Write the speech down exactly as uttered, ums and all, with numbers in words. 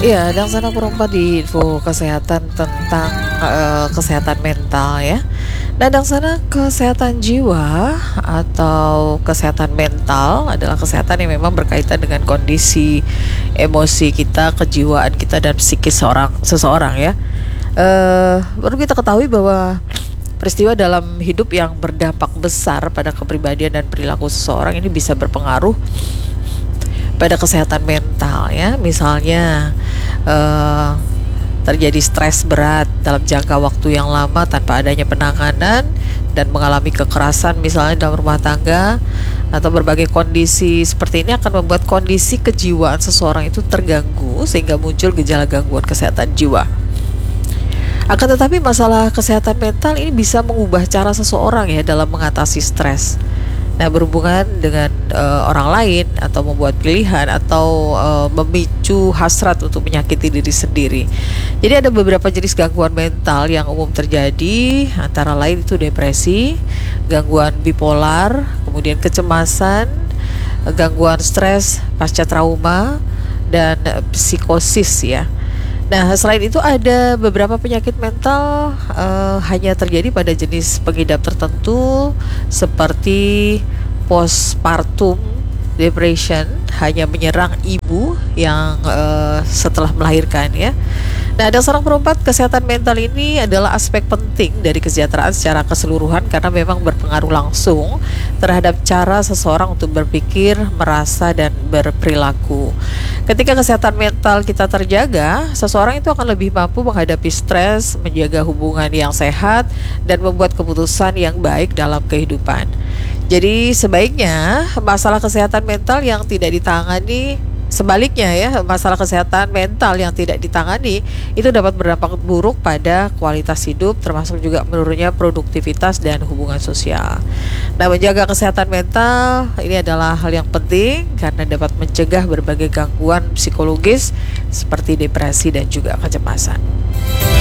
Iya, dan sana perempat di info kesehatan tentang eh, kesehatan mental ya. Nah, dan sana kesehatan jiwa atau kesehatan mental adalah kesehatan yang memang berkaitan dengan kondisi emosi kita, kejiwaan kita dan psikis seorang seseorang ya. Eh, perlu kita ketahui bahwa peristiwa dalam hidup yang berdampak besar pada kepribadian dan perilaku seseorang ini bisa berpengaruh pada kesehatan mental ya. Misalnya eh, terjadi stres berat dalam jangka waktu yang lama tanpa adanya penanganan dan mengalami kekerasan misalnya dalam rumah tangga atau berbagai kondisi seperti ini akan membuat kondisi kejiwaan seseorang itu terganggu sehingga muncul gejala gangguan kesehatan jiwa. Akan tetapi masalah kesehatan mental ini bisa mengubah cara seseorang ya dalam mengatasi stres. Nah, berhubungan dengan uh, orang lain atau membuat pilihan atau uh, memicu hasrat untuk menyakiti diri sendiri. Jadi ada beberapa jenis gangguan mental yang umum terjadi, antara lain itu depresi, gangguan bipolar, kemudian kecemasan, gangguan stres pasca trauma, dan uh, psikosis ya. Nah, selain itu ada beberapa penyakit mental uh, hanya terjadi pada jenis pengidap tertentu seperti postpartum depression, hanya menyerang ibu yang uh, setelah melahirkan ya. Nah, ada seorang perempat kesehatan mental ini adalah aspek penting dari kesejahteraan secara keseluruhan karena memang berpengaruh langsung terhadap cara seseorang untuk berpikir, merasa, dan berperilaku. Ketika kesehatan mental kita terjaga, seseorang itu akan lebih mampu menghadapi stres, menjaga hubungan yang sehat, dan membuat keputusan yang baik dalam kehidupan. Jadi sebaiknya masalah kesehatan mental yang tidak ditangani, sebaliknya ya, masalah kesehatan mental yang tidak ditangani itu dapat berdampak buruk pada kualitas hidup, termasuk juga menurunnya produktivitas dan hubungan sosial. Nah, menjaga kesehatan mental ini adalah hal yang penting karena dapat mencegah berbagai gangguan psikologis seperti depresi dan juga kecemasan.